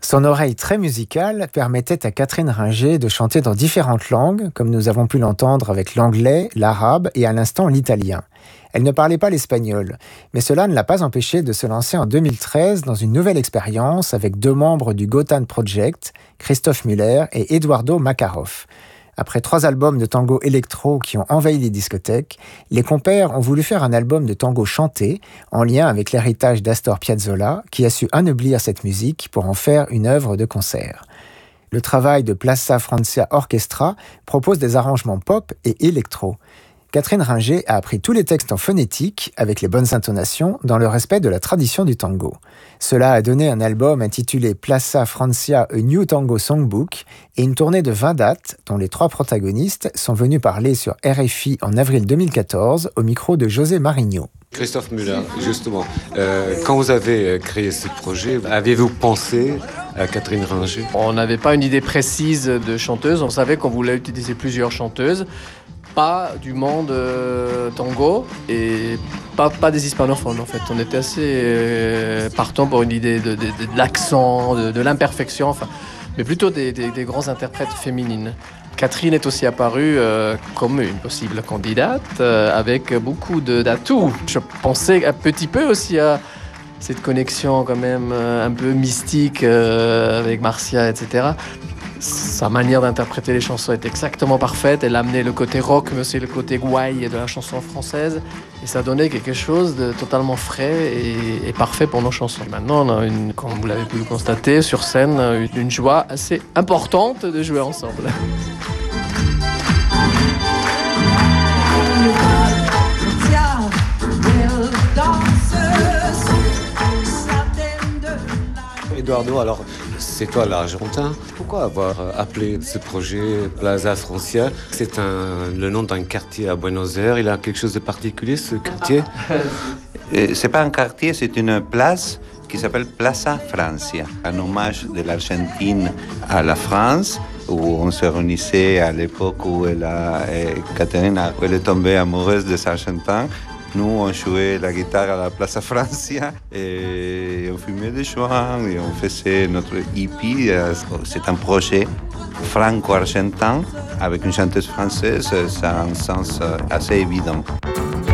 Son oreille très musicale permettait à Catherine Ringer de chanter dans différentes langues, comme nous avons pu l'entendre avec l'anglais, l'arabe et à l'instant l'italien. Elle ne parlait pas l'espagnol, mais cela ne l'a pas empêchée de se lancer en 2013 dans une nouvelle expérience avec 2 membres du Gotan Project, Christophe Muller et Eduardo Makarov. Après 3 albums de tango électro qui ont envahi les discothèques, les compères ont voulu faire un album de tango chanté en lien avec l'héritage d'Astor Piazzolla qui a su anoblir cette musique pour en faire une œuvre de concert. Le travail de Plaza Francia Orchestra propose des arrangements pop et électro. Catherine Ringer a appris tous les textes en phonétique, avec les bonnes intonations, dans le respect de la tradition du tango. Cela a donné un album intitulé Plaza Francia A New Tango Songbook et une tournée de 20 dates, dont les 3 protagonistes sont venus parler sur RFI en avril 2014 au micro de José Marigno. Christophe Muller, justement, quand vous avez créé ce projet, avez-vous pensé à Catherine Ringer ? On n'avait pas une idée précise de chanteuse, on savait qu'on voulait utiliser plusieurs chanteuses. Pas du monde tango et pas des hispanophones en fait. On était assez partant pour une idée de l'accent, de l'imperfection, enfin, mais plutôt des grands interprètes féminines. Catherine est aussi apparue comme une possible candidate avec beaucoup d'atouts. Je pensais un petit peu aussi à cette connexion quand même un peu mystique avec Marcia, etc. Sa manière d'interpréter les chansons est exactement parfaite. Elle amenait le côté rock, mais aussi le côté gouaille de la chanson française. Et ça donnait quelque chose de totalement frais et parfait pour nos chansons. Et maintenant, on a, comme vous l'avez pu le constater, sur scène, une joie assez importante de jouer ensemble. Eduardo, alors c'est toi l'Argentin. Pourquoi avoir appelé ce projet Plaza Francia ? C'est le nom d'un quartier à Buenos Aires. Il a quelque chose de particulier, ce quartier ? C'est pas un quartier, c'est une place qui s'appelle Plaza Francia, un hommage de l'Argentine à la France, où on se réunissait à l'époque où Catherine est tombée amoureuse des Argentins. Nous, on jouait la guitare à la Plaza Francia et on fumait des joints et on faisait notre hippie. C'est un projet franco-argentin avec une chanteuse française, ça a un sens assez évident.